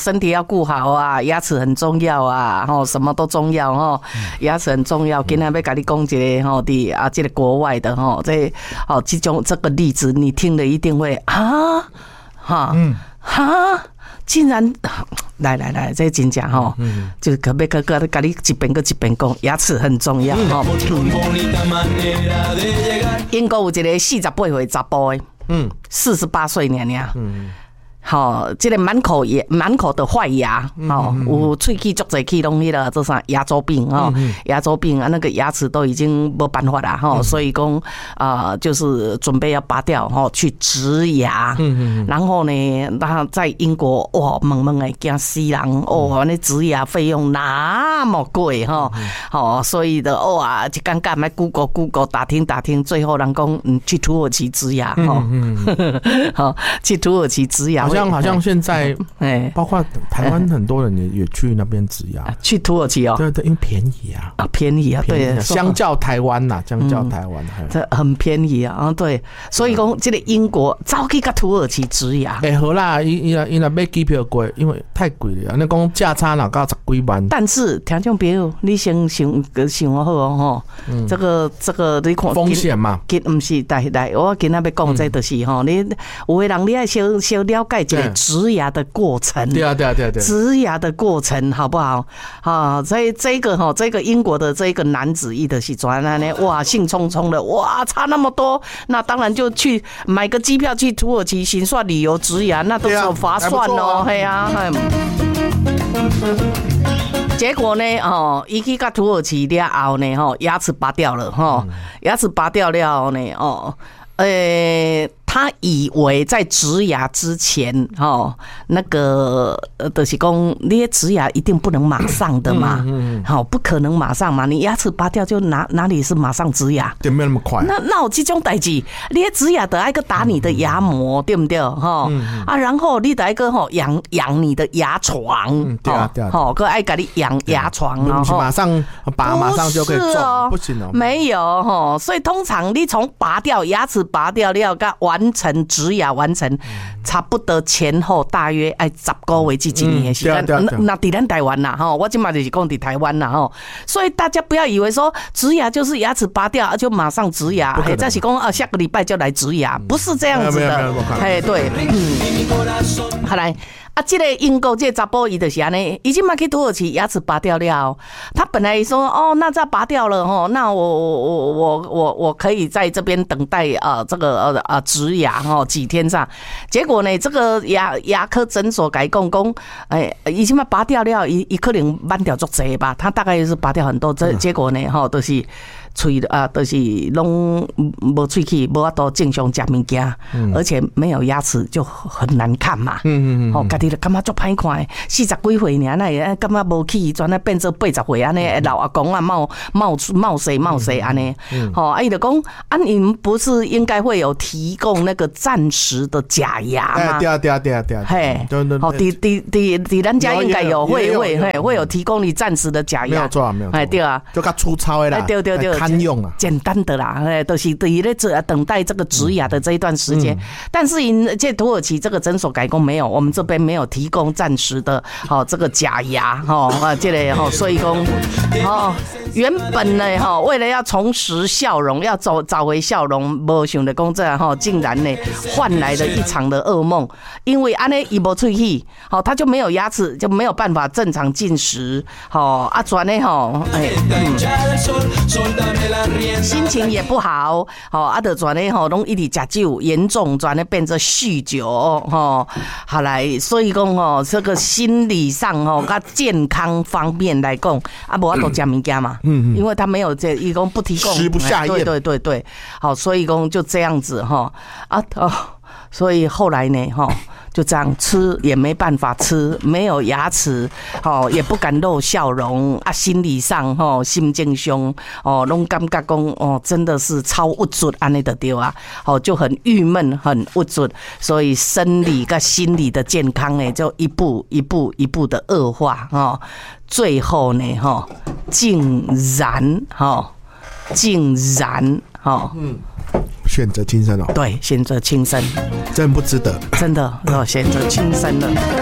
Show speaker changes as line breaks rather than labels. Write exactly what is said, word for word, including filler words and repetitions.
身体要顾好啊，牙齿很重要啊，吼，什么都重要哈，牙齿很重要。今天要跟你讲一个吼的啊，这个国外的吼，这哦这种这个例子，你听了一定会啊哈嗯哈。竟然，来来来，这真正吼，就可别个个跟你一遍个一遍讲，牙齿很重要吼。英国有一个四十八岁查甫的，嗯，四十八岁尔尔，嗯。好，这个满口也满口的坏牙，哦，有喙齿足侪去拢迄个做啥牙周病哦，牙周病啊，那个牙齿都已经没办法了哈，所以讲啊，就是准备要拔掉哈，去植牙。然后呢，那在英国哇，猛猛的惊死人哦，那植牙费用那么贵哈，好，所以的哇，就尴尬，买 Google Google 打听打听，最后人讲嗯去土耳其植牙哈，好去土耳其植牙。
好像好像现在，哎，包括台湾很多人也也去那边植牙，
去土耳其哦，
对对，因为便宜啊，
啊便宜啊，对，
相较台湾呐，相较台湾，
这很便宜啊，啊对，所以讲这个英国早去跟土耳其植牙，
哎好啦，伊伊伊那买机票贵，因为太贵了，那讲价差哪到十几万。
但是听众朋友，你先想想好哦，吼，这个这个你看
风险嘛，
其不是来来，我今仔要讲这就是吼，你有的人你要小小了解。这个植牙的过程，
对啊对啊对啊对，
植牙的过程好不好？啊，所以这个哈，这个英国的这个男子一的是转来呢，哇，兴冲冲的，哇，差那么多，那当然就去买个机票去土耳其行算旅游植牙，那都是划算哦，嘿啊，结果呢，哦，一去到土耳其了后呢，哈，牙齿拔掉了，哈，牙齿拔掉了呢，哦，呃。他以为在植牙之前，哦，那个呃，就是讲，你植牙一定不能马上的嘛，好，不可能马上嘛，你牙齿拔掉就哪哪里是马上植牙？
对，没那么快。
那那有这种代志，你植牙得爱个打你的牙膜，对不对？哈啊，然后你得爱个吼养养你的牙床，
对啊对啊，
好，个爱给你养牙床
啊，马上拔，马上就可以种，不行哦，
没有哈，所以通常你从拔掉牙齿拔掉了，个完。完成植牙完成，差不多前后大约爱十个月至一年的时间。那在咱台湾啦，哈，我今嘛就是讲在台湾啦，哈，所以大家不要以为说植牙就是牙齿拔掉就马上植牙，哎，再是讲啊下个礼拜就来植牙，不是这样子的，哎，对，嗯，好来。啊，这个英国这个查甫伊就是安尼，已经嘛去土耳其牙齿拔掉了。他本来说哦，那这拔掉了哦，那我我我我我我可以在这边等待啊，这个呃啊植牙哦几天上。结果呢，这个牙牙科诊所改讲讲，哎，已经嘛拔掉了，伊伊可能慢掉足济吧，他大概也是拔掉很多。这结果呢，哈，都是。喙啊，都、就是拢无喙齿，无法度正常食物件，而且没有牙齿就很难看嘛。嗯嗯嗯，哦，家己就感觉足歹看，四十几岁尔，那感觉无去，转来变做八十岁安尼，老阿公啊冒冒冒谁冒谁安尼。哦，啊，伊就讲啊，你们不是应该会有提供那个暂时的假牙吗？
对啊对啊对啊对啊。嘿，
好，伫伫伫伫咱家应该有会会会会有提供你暂时的假牙。
没有错没有错。哎，
对啊，
就较粗糙的啦。
对对对。
用啊，
简单的啦，哎，都是等于在等待这个植牙的这一段时间。嗯嗯、但是因这土耳其这个诊所改工没有，我们这边没有提供暂时的，好、哦、这个假牙，哈、哦、啊，这个哈，所以讲，哦，原本呢，哈，为了要重拾笑容，要找找回笑容，没想到讲这样哈，竟然呢换来了一场的噩梦，因为安尼伊无喙齿，好，他就没有牙齿，就没有办法正常进食，好啊，转呢哈，哎。嗯，心情也不好，好啊，就转呢吼，拢一直吃酒，严重转呢变成酗酒，吼，好来，所以讲吼，这个心理上吼，跟健康方面来讲，啊，无法度吃物件嘛，嗯嗯，因为他没有这，伊讲不提供，
食不下咽，
对对对对，好，所以讲就这样子哈，啊哦。所以后来呢，哈，就这样吃也没办法吃，没有牙齿，哦，也不敢露笑容啊，心理上，哈，心情上，哦，拢感觉讲，哦，真的是超无助，安尼就对啊，哦，就很郁闷，很无助，所以生理跟心理的健康呢，就一步一步一步的恶化，哈，最后呢，哈，竟然，哈，竟然，哈，嗯。
选择轻生哦，
对，选择轻生，
真不值得，
真的，选择轻生了。